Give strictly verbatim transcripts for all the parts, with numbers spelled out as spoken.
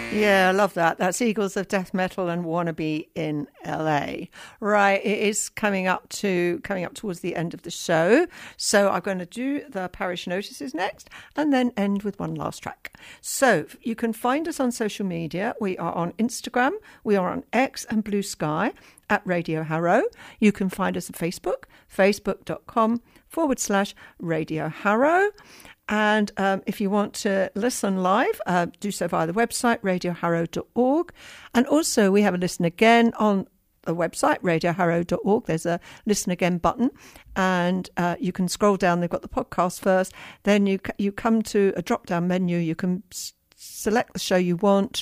Yeah, I love that. That's Eagles of Death Metal and Wannabe in L A. Right, it is coming up to coming up towards the end of the show. So I'm going to do the parish notices next and then end with one last track. So you can find us on social media. We are on Instagram, we are on X and Blue Sky at Radio Harrow. You can find us on Facebook, facebook.com forward slash Radio Harrow. And um, if you want to listen live, uh, do so via the website, radio harrow dot org. And also we have a Listen Again on the website, radio harrow dot org. There's a Listen Again button, and uh, you can scroll down. They've got the podcast first. Then you you come to a drop-down menu. You can s- select the show you want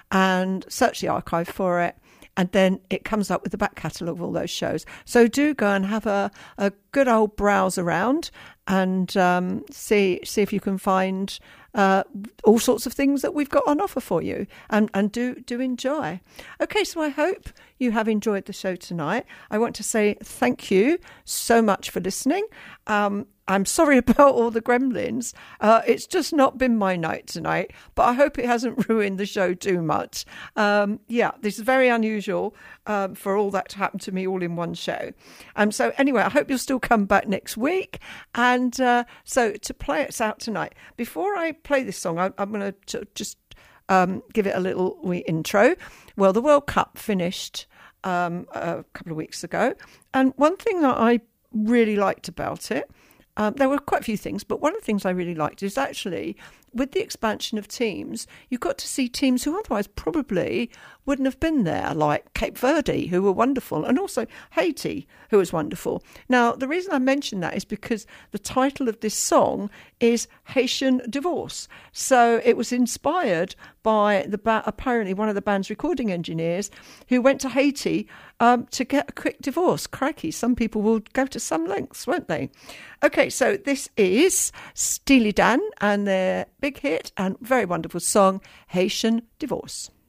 and search the archive for it. And then it comes up with the back catalogue of all those shows. So do go and have a, a good old browse around and um, see see if you can find uh, all sorts of things that we've got on offer for you. And, and do, do enjoy. Okay, so I hope you have enjoyed the show tonight. I want to say thank you so much for listening. Um, I'm sorry about all the gremlins. Uh, it's just not been my night tonight, but I hope it hasn't ruined the show too much. Um, yeah, this is very unusual um, for all that to happen to me all in one show. Um, so anyway, I hope you'll still come back next week. And uh, so to play us out tonight, before I play this song, I, I'm going to just um, give it a little wee intro. Well, the World Cup finished um, a couple of weeks ago. And one thing that I really liked about it, Um, there were quite a few things, but one of the things I really liked is actually with the expansion of teams, you got to see teams who otherwise probably wouldn't have been there, like Cape Verde, who were wonderful, and also Haiti, who was wonderful. Now, the reason I mention that is because the title of this song is Haitian Divorce. So it was inspired by the ba- apparently one of the band's recording engineers who went to Haiti um, to get a quick divorce. Crikey, some people will go to some lengths, won't they? Okay, so this is Steely Dan and their big hit and very wonderful song, Haitian Divorce.